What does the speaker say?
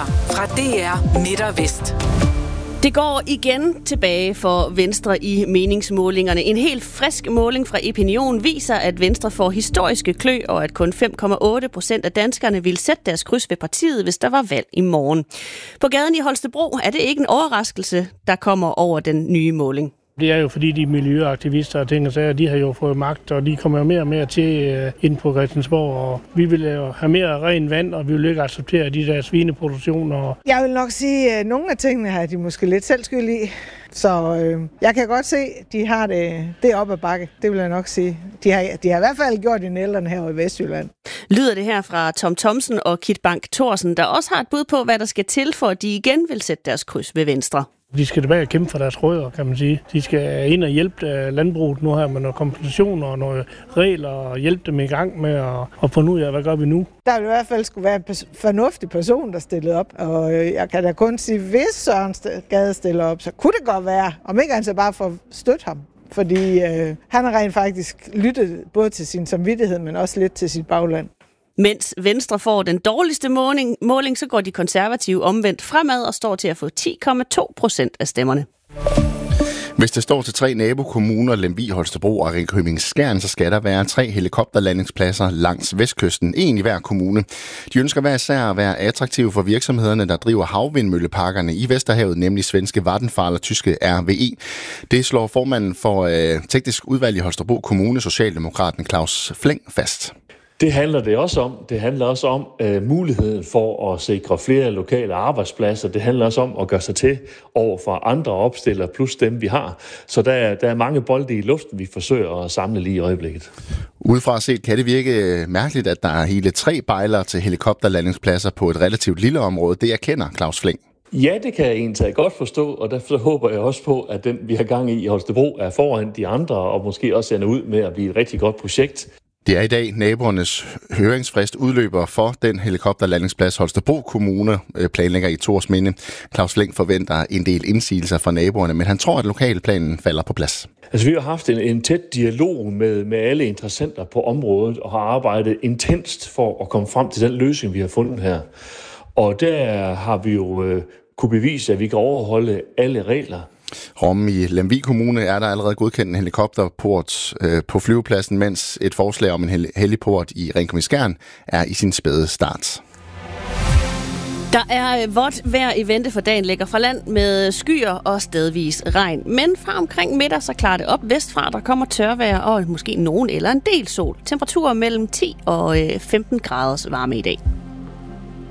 Nyheder fra DR Midt og Vest. Det går igen tilbage for Venstre i meningsmålingerne. En helt frisk måling fra Epinion viser, at Venstre får historiske klø, og at kun 5,8% af danskerne vil sætte deres kryds ved partiet, hvis der var valg i morgen. På gaden i Holstebro er det ikke en overraskelse, der kommer over den nye måling. Det er jo fordi de miljøaktivister og ting og sager, de har jo fået magt, og de kommer jo mere og mere til ind på Christiansborg. Og vi vil jo have mere ren vand, og vi vil ikke acceptere de der svineproduktioner. Jeg vil nok sige, at nogle af tingene har de måske lidt selv skyld i. Så jeg kan godt se, at de har det op ad bakke. Det vil jeg nok sige. De har i hvert fald gjort i nælderne her i Vestjylland. Lyder det her fra Tom Thomsen og Kit Bank Thorsen, der også har et bud på, hvad der skal til, for at de igen vil sætte deres kryds ved Venstre. De skal tilbage og kæmpe for deres rødder, kan man sige. De skal ind og hjælpe landbruget nu her med nogle kompensationer og nogle regler og hjælpe dem i gang med at finde ud af, hvad gør vi nu. Der vil i hvert fald skulle være en fornuftig person, der stillede op. Og jeg kan da kun sige, hvis Søren Gade stiller op, så kunne det godt være, om ikke han så bare får støtte ham. Fordi han har rent faktisk lyttet både til sin samvittighed, men også lidt til sit bagland. Mens Venstre får den dårligste måling, så går de konservative omvendt fremad og står til at få 10,2% af stemmerne. Hvis det står til 3 nabokommuner, Lemvig, Holstebro og Ringkøbing-Skjern, så skal der være 3 helikopterlandingspladser langs vestkysten, en i hver kommune. De ønsker hver især at være attraktive for virksomhederne, der driver havvindmølleparkerne i Vesterhavet, nemlig svenske Vattenfall og tyske RWE. Det slår formanden for teknisk udvalg i Holstebro Kommune, Socialdemokraten Claus Fleng, fast. Det handler det også om. Det handler også om muligheden for at sikre flere lokale arbejdspladser. Det handler også om at gøre sig til over for andre opstillere, plus dem vi har. Så der er mange bolde i luften, vi forsøger at samle lige i øjeblikket. Udefra set kan det virke mærkeligt, at der er hele 3 bejlere til helikopterlandingspladser på et relativt lille område. Det erkender Claus Fleng. Ja, det kan jeg egentlig godt forstå, og derfor håber jeg også på, at den vi har gang i Holstebro er foran de andre, og måske også ender ud med at blive et rigtig godt projekt. Det er i dag naboernes høringsfrist udløber for den helikopterlandingsplads Holstebro Kommune planlægger i Thorsminde. Claus Fleng forventer en del indsigelser fra naboerne, men han tror, at lokalplanen falder på plads. Altså, vi har haft en tæt dialog med alle interessenter på området og har arbejdet intenst for at komme frem til den løsning, vi har fundet her. Og der har vi jo kunne bevise, at vi kan overholde alle regler. Rom i Lemvig Kommune er der allerede godkendt en helikopterport på flyvepladsen, mens et forslag om en heliport i Ringkøbing-Skjern er i sin spæde start. Der er vådt vejr i vente, for dagen ligger fra land med skyer og stedvis regn. Men fra omkring middag så klarer det op vestfra. Der kommer tørvejr og måske nogen eller en del sol. Temperaturer mellem 10 og 15 graders varme i dag.